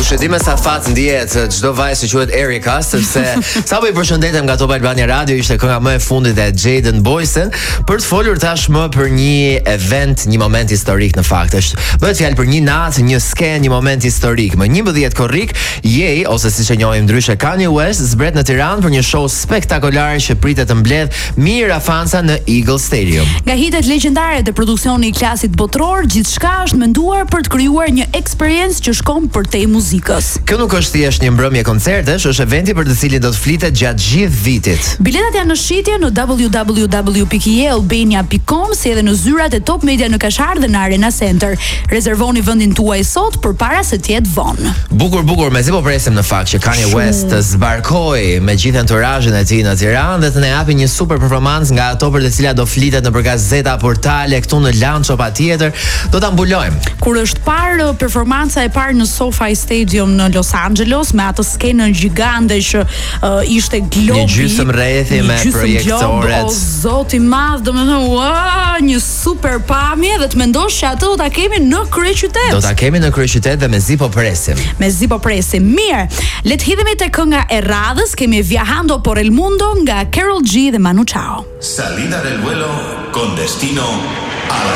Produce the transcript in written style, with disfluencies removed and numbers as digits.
Dikush e di me sa fat ndihet çdo vajzë që quhet Erika, sepse sapo I përshëndetem nga Top Albania Radio, ishte kënga më e fundit e Jaden Boysen për të folur tashmë për një event, një moment historik në fakt. Bëhet fjalë për një natë, një skenë, një moment historik. Më 11 korrik, Ye, ose siç e njohim ndryshe Kanye West, zbret në Tiranë për një show spektakolar që pritet të mbledh mijëra fansa në Eagle Stadium. Nga hitet legjendare të produksioni I klasit botror, gjithçka është menduar për të krijuar një eksperiencë që shkon përtej muzikës. Kjo nuk është thjesht një mbrëmje koncertesh, është eventi për të cilin do të flitet gjatë gjithë vitit. Biletat janë në shitje në www.yealbania.com, si edhe në zyrat e Top Media në Kashar dhe në Arena Center. Rezervoni vendin tuaj sot përpara se të jetë vonë. Bukur, mezi po presim në fakt që Kanye West të zbarkoj me gjithë enturazhin e tij në Tiranë dhe të na japi një super performancë nga ato për të cilat do flitet nëpër gazeta, portale, këtu në Lanço patjetër, do ta mbulojmë. Kur është parë performanca e parë në SoFi Stadium në Los Angeles me atë skenën gjigande që ishte globi, një gjysmë rrethi me projektoret. O zoti I madh, domethënë, një super pamje dhe të mendosh që atë do ta kemi në kryeqytet. Do ta kemi në kryeqytet dhe mezi po presim. Mirë, le të hidhemi te kënga e radhës. Kemi Viajando por el Mundo nga Karol G dhe Manu Chao. Salida del vuelo con destino a la